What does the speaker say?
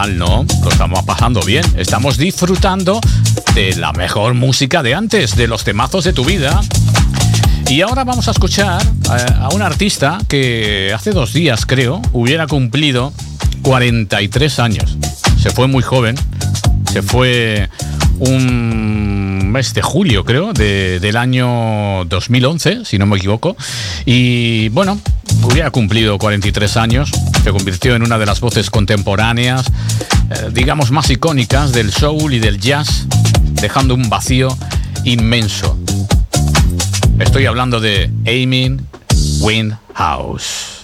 mal, ¿no? Lo estamos pasando bien. Estamos disfrutando de la mejor música de antes, de los temazos de tu vida. Y ahora vamos a escuchar a un artista que hace 2 días, creo, hubiera cumplido 43 años. Se fue muy joven. Se fue un mes de julio, creo, del año 2011, si no me equivoco. Y bueno, hubiera cumplido 43 años. Se convirtió en una de las voces contemporáneas, digamos, más icónicas del soul y del jazz, dejando un vacío inmenso. Estoy hablando de Amy Winehouse.